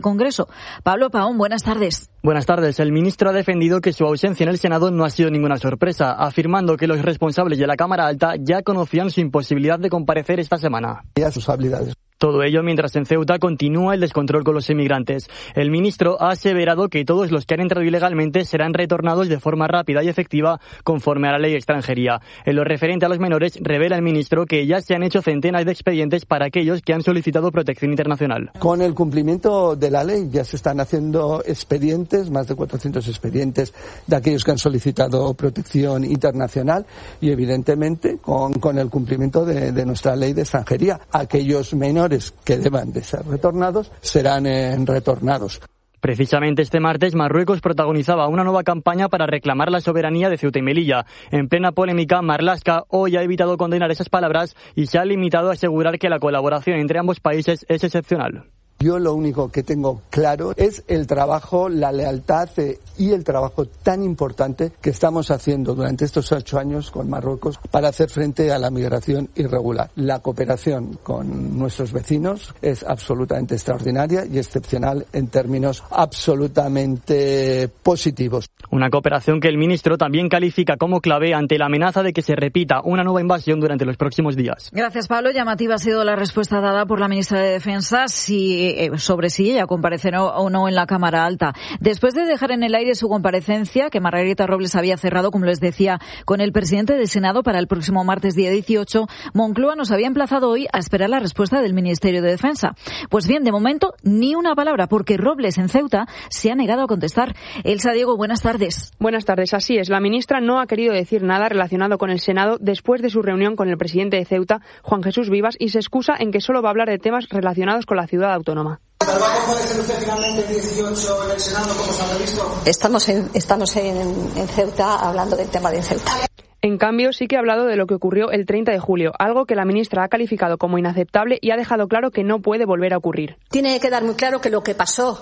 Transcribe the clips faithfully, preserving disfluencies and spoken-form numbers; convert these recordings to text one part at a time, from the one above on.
Congreso. Pablo Paón, buenas tardes. Buenas tardes. El ministro ha defendido que su ausencia en el Senado no ha sido ninguna sorpresa, afirmando que los responsables de la Cámara Alta ya conocían su imposibilidad de comparecer esta semana. Ya sus habilidades. Todo ello mientras en Ceuta continúa el descontrol con los inmigrantes. El ministro ha aseverado que todos los que han entrado ilegalmente serán retornados de forma rápida y efectiva conforme a la ley de extranjería. En lo referente a los menores, revela el ministro que ya se han hecho centenas de expedientes para aquellos que han solicitado protección internacional. Con el cumplimiento de la ley ya se están haciendo expedientes, más de cuatrocientos expedientes de aquellos que han solicitado protección internacional y evidentemente con, con el cumplimiento de, de nuestra ley de extranjería. Aquellos menores que deban de ser retornados serán eh, retornados. Precisamente este martes, Marruecos protagonizaba una nueva campaña para reclamar la soberanía de Ceuta y Melilla. En plena polémica, Marlaska hoy ha evitado condenar esas palabras y se ha limitado a asegurar que la colaboración entre ambos países es excepcional. Yo lo único que tengo claro es el trabajo, la lealtad eh, y el trabajo tan importante que estamos haciendo durante estos ocho años con Marruecos para hacer frente a la migración irregular. La cooperación con nuestros vecinos es absolutamente extraordinaria y excepcional en términos absolutamente positivos. Una cooperación que el ministro también califica como clave ante la amenaza de que se repita una nueva invasión durante los próximos días. Gracias, Pablo. Llamativa ha sido la respuesta dada por la ministra de Defensa si sobre si ella comparecerá o no en la Cámara Alta. Después de dejar en el aire su comparecencia, que Margarita Robles había cerrado, como les decía, con el presidente del Senado para el próximo martes día dieciocho, Moncloa nos había emplazado hoy a esperar la respuesta del Ministerio de Defensa. Pues bien, de momento, ni una palabra, porque Robles en Ceuta se ha negado a contestar. Elsa Diego, buenas tardes. Buenas tardes, así es. La ministra no ha querido decir nada relacionado con el Senado después de su reunión con el presidente de Ceuta, Juan Jesús Vivas, y se excusa en que solo va a hablar de temas relacionados con la ciudad autónoma. ¿Va a comparecer usted finalmente el dieciocho en el Senado, como se ha previsto? Estamos en, estamos en, en Ceuta hablando del tema de Ceuta. En cambio, sí que ha hablado de lo que ocurrió el treinta de julio, algo que la ministra ha calificado como inaceptable y ha dejado claro que no puede volver a ocurrir. Tiene que quedar muy claro que lo que pasó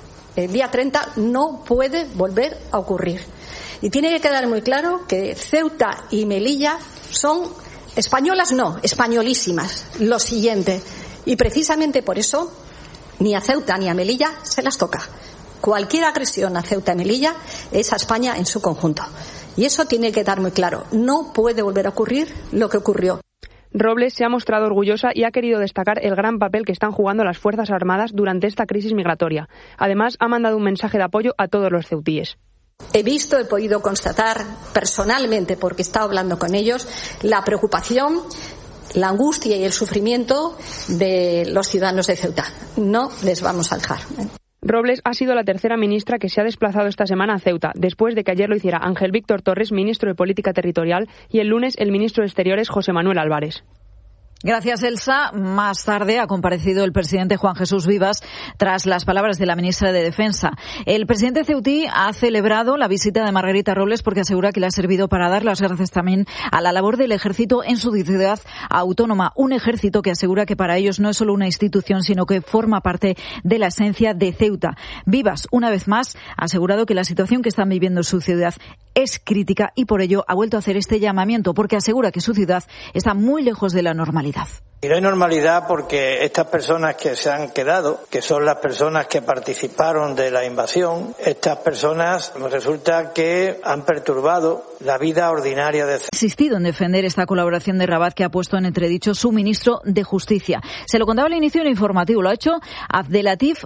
el día treinta no puede volver a ocurrir. Y tiene que quedar muy claro que Ceuta y Melilla son españolas, no, españolísimas. Lo siguiente. Y precisamente por eso ni a Ceuta ni a Melilla se las toca. Cualquier agresión a Ceuta y Melilla es a España en su conjunto. Y eso tiene que quedar muy claro. No puede volver a ocurrir lo que ocurrió. Robles se ha mostrado orgullosa y ha querido destacar el gran papel que están jugando las Fuerzas Armadas durante esta crisis migratoria. Además, ha mandado un mensaje de apoyo a todos los ceutíes. He visto, he podido constatar personalmente, porque he estado hablando con ellos, la preocupación, la angustia y el sufrimiento de los ciudadanos de Ceuta. No les vamos a dejar. Robles ha sido la tercera ministra que se ha desplazado esta semana a Ceuta, después de que ayer lo hiciera Ángel Víctor Torres, ministro de Política Territorial, y el lunes el ministro de Exteriores, José Manuel Álvarez. Gracias, Elsa. Más tarde ha comparecido el presidente Juan Jesús Vivas tras las palabras de la ministra de Defensa. El presidente ceutí ha celebrado la visita de Margarita Robles porque asegura que le ha servido para dar las gracias también a la labor del ejército en su ciudad autónoma. Un ejército que asegura que para ellos no es solo una institución, sino que forma parte de la esencia de Ceuta. Vivas, una vez más, ha asegurado que la situación que están viviendo en su ciudad es crítica y por ello ha vuelto a hacer este llamamiento porque asegura que su ciudad está muy lejos de la normalidad. Y no hay normalidad porque estas personas que se han quedado, que son las personas que participaron de la invasión, estas personas resulta que han perturbado la vida ordinaria de... Ha insistido en defender esta colaboración de Rabat que ha puesto en entredicho su ministro de Justicia. Se lo contaba al inicio del informativo, lo ha hecho Abdelatif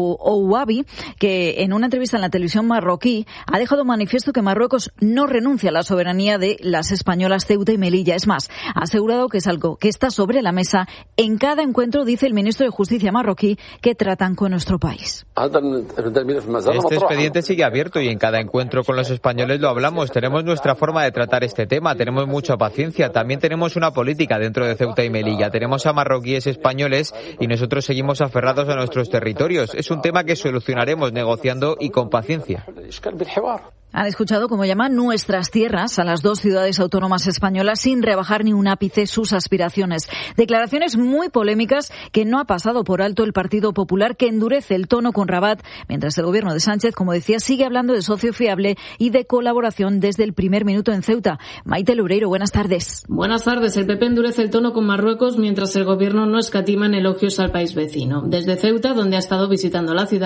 Ouabi, que en una entrevista en la televisión marroquí ha dejado manifiesto que Marruecos no renuncia a la soberanía de las españolas Ceuta y Melilla. Es más, ha asegurado que es algo que está sobre la mesa en cada encuentro, dice el ministro de Justicia marroquí, que tratan con nuestro país. Este expediente sigue abierto y en cada encuentro con los españoles lo hablamos. Tenemos nuestra forma de tratar este tema, tenemos mucha paciencia. También tenemos una política dentro de Ceuta y Melilla. Tenemos a marroquíes españoles y nosotros seguimos aferrados a nuestros territorios. Es un tema que solucionaremos negociando y con paciencia. Han escuchado, como llaman, nuestras tierras a las dos ciudades autónomas españolas sin rebajar ni un ápice sus aspiraciones. Declaraciones muy polémicas que no ha pasado por alto el Partido Popular, que endurece el tono con Rabat, mientras el gobierno de Sánchez, como decía, sigue hablando de socio fiable y de colaboración desde el primer minuto en Ceuta. Maite Loureiro, buenas tardes. Buenas tardes. El P P endurece el tono con Marruecos mientras el gobierno no escatima en elogios al país vecino. Desde Ceuta, donde ha estado visitando la ciudad,